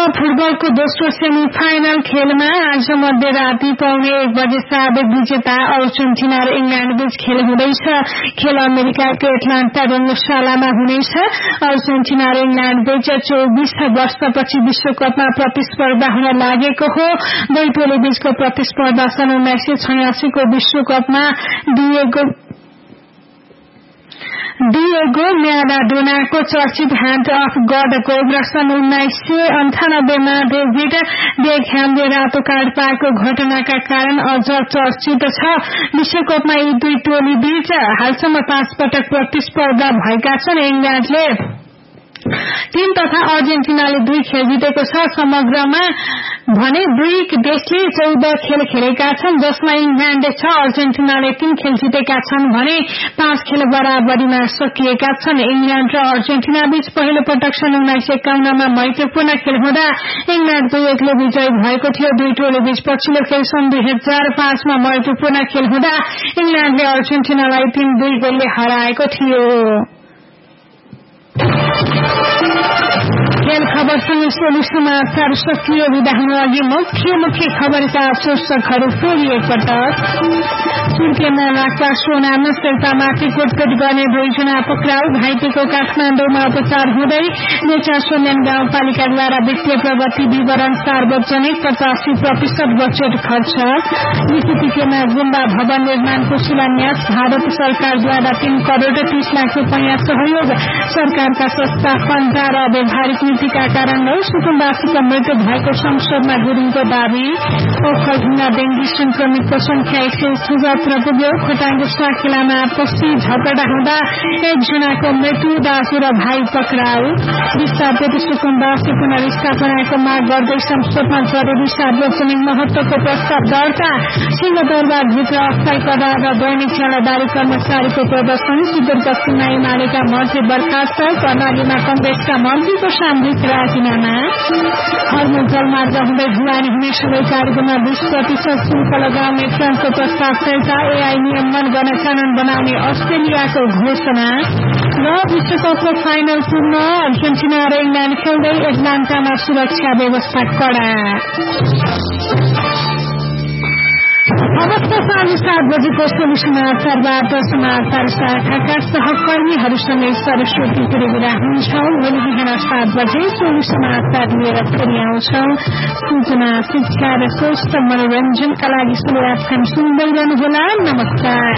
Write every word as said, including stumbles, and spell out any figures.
विश्वकप फुटबलको दोस्रो सेमी फाइनल खेलमा आज मध्यराती पाउने एक बजे साबिक विजेता अर्जेन्टिना र इंग्ल्याण्ड बीच खेल हुँदैछ। खेल अमेरिकाको एटलान्टा रंगशालामा हुनेछ। अर्जेन्टिना र इंग्ल्याण्ड बीच चौबीस वर्षपछि विश्वकपमा प्रतिस्पर्धा हुन लागेको हो। दुई टोली बीचको प्रतिस्पर्धा सन् उन्नाइस सय छयासी को विश्वकपमा डिएगो डिएगो म्याराडोनाको चर्चित ह्यान्ड अफ गड गोल र सन् उन्नाइस सय अन्ठानब्बेमा डेभिड बेकह्यामले रातो कार्ड पाएको घटनाका कारण अझ चर्चित छ। विश्वकपमा यी दुई टोली बीच हालसम्म पाँच पटक प्रतिस्पर्धा भएका छन्। इंग्ल्याण्डले तीन तथा अर्जेन्टिनाले दुई खेल जितेको छ। समग्रमा भने दुई देशले चौध खेल खेलेका छन्, जसमा इंग्ल्याण्डले छ, अर्जेन्टिनाले तीन खेल जितेका छन् भने पाँच खेल बराबरीमा सकिएका छन्। इंग्ल्याण्ड र अर्जेन्टिना बीच पहिलो पटक सन् उन्नाइस सय एकाउन्नमा मैत्रीपूर्ण खेल हुँदा इंग्ल्याण्ड दुई एकले विजयी भएको थियो। दुई टोली बीच पछिल्लो खेल सन् दुई हजार पाँचमा मैत्रीपूर्ण खेल हुँदा इंग्ल्याण्डले अर्जेन्टिनालाई तीन दुई गोलले हराएको थियो। खेल खबरसँगै सोलु समाचार सकियो। विदा हुनु अघि मुख्य मुख्य खबरका शीर्षकहरू फेरि एकपटक। सुर्खेतमा राख्दा सोनामा शेर्पामाथि कुटपिट गर्ने दुईजना पक्राउ। घाइतेको काठमाडौँमा उपचार हुँदै। नेचा सोल्यान गाउँपालिकाद्वारा वित्तीय प्रगति विवरण सार्वजनिक। पचासी प्रतिशत बजेट खर्च। लिखितमा गुम्बा भवन निर्माणको शिलान्यास। भारत सरकारद्वारा तीन करोड़ तीस लाख रूपियाँ सहयोग। सरकारका संस्था फण्ड र व्यावहारिक नीतिका कारण सुकुम्बासीको मृत्यु भएको संसदमा गुरुङको दावी। ओखलढुङ्गा डेंगी संक्रमितको संख्या एक सय छुहत्तर पुग्यो। खोटाङको साकेलामा आपसी झगडा हुँदा एकजनाको मृत्यु। दाजु र भाइ पक्राउ। विस्थापित सुकुम्बासी पुनर्स्थापनाको माग गर्दै संसदमा जरूरी सार्वजनिक महत्वको प्रस्ताव दर्ता। सिंहदरबारभित्र अस्थायी पदार्थ र दैनिक सेवादारी कर्मचारीको प्रदर्शन। सुदूरपश्चिममा एमालेका मन्त्री बर्खास्त। कर्णालीमा कंग्रेसका मन्त्रीको सामूहिक राजीनामा। हर्मुज जलमार्ग हुँदै ढुवानी हुने सबै कार्यक्रममा बीस प्रतिशत शुल्क लगाउने ट्रम्पको प्रस्ताव फिर्ता। एआई नियमन गर्न कानून बनाउने अस्ट्रेलियाको घोषणा। र विश्वकपको फाइनल पुग्न अर्जेन्टिना र इंग्ल्याण्ड खेल्दै एटलान्टामा सुरक्षा व्यवस्था कड़ा। अवस्था साँझ सात बजेको सोलु समाचारबाट समाचार शाखाका सहकर्मीहरूसँगै सरस्वती विदा हुन्छौं। भोलि बिहान सात बजे सोलु समाचार लिएर फेरि आउँछौं। सूचना, शिक्षा र स्वस्थ मनोरञ्जनका लागि सुन्दै रहनुहोला। नमस्कार।